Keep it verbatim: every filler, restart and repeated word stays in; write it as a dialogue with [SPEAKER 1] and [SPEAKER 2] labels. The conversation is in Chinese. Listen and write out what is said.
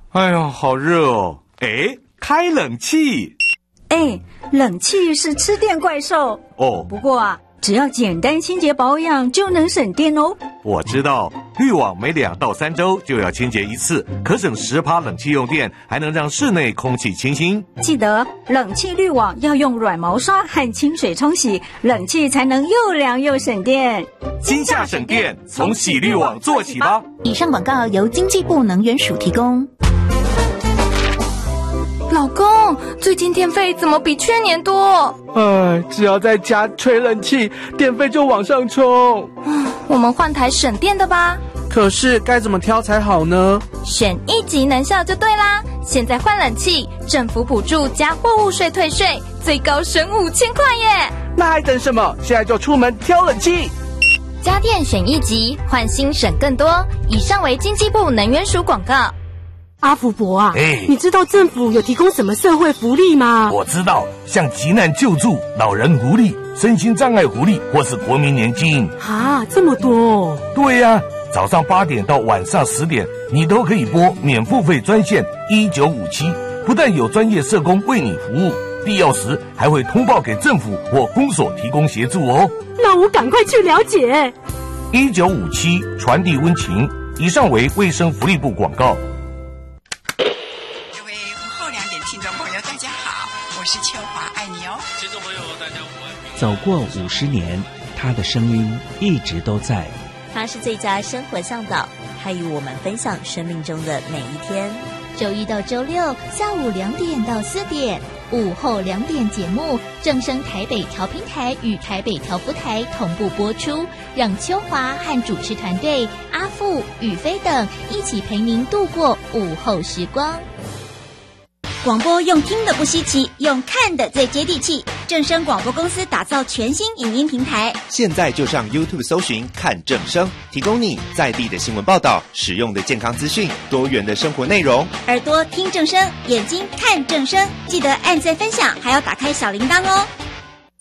[SPEAKER 1] 哎呀，好热哦！哎，开冷气。
[SPEAKER 2] 哎，冷气是吃电怪兽
[SPEAKER 1] 哦。
[SPEAKER 2] 不过啊，只要简单清洁保养就能省电哦。
[SPEAKER 1] 我知道，滤网每两到三周就要清洁一次，可省十趴冷气用电，还能让室内空气清新。
[SPEAKER 2] 记得冷气滤网要用软毛刷和清水冲洗，冷气才能又凉又省电。
[SPEAKER 1] 今夏省电，从洗滤网做起吧。
[SPEAKER 3] 以上广告由经济部能源署提供。
[SPEAKER 4] 老公，最近电费怎么比去年多？
[SPEAKER 5] 哎，只要在家吹冷气，电费就往上冲。
[SPEAKER 4] 我们换台省电的吧。
[SPEAKER 5] 可是该怎么挑才好呢？
[SPEAKER 4] 选一级能效就对啦。现在换冷气，政府补助加货物税退税，最高省五千块耶！
[SPEAKER 5] 那还等什么？现在就出门挑冷气。
[SPEAKER 4] 家电选一级，换新省更多。以上为经济部能源署广告。
[SPEAKER 6] 阿福伯啊，
[SPEAKER 7] 哎，
[SPEAKER 6] 你知道政府有提供什么社会福利吗？
[SPEAKER 7] 我知道，像急难救助、老人福利、身心障碍福利，或是国民年金。
[SPEAKER 6] 啊，这么多！
[SPEAKER 7] 对呀、啊，早上八点到晚上十点，你都可以拨免付费专线一九五七，不但有专业社工为你服务，必要时还会通报给政府或公所提供协助哦。
[SPEAKER 6] 那我赶快去了解。
[SPEAKER 7] 一九五七传递温情。以上为卫生福利部广告。
[SPEAKER 8] 是秋华，爱你哦！
[SPEAKER 9] 听众朋友，大家午安。
[SPEAKER 10] 走过五十年，他的声音一直都在。
[SPEAKER 11] 他是最佳生活向导，他与我们分享生命中的每一天。
[SPEAKER 3] 周一到周六下午两点到四点，午后两点节目正声台北调频台与台北调福台同步播出，让秋华和主持团队阿富、宇飞等一起陪您度过午后时光。
[SPEAKER 12] 广播用听的不稀奇，用看的最接地气。正声广播公司打造全新影音平台，
[SPEAKER 13] 现在就上 YouTube 搜寻看正声，提供你在地的新闻报道、实用的健康资讯、多元的生活内容。
[SPEAKER 12] 耳朵听正声，眼睛看正声，记得按赞分享，还要打开小铃铛哦。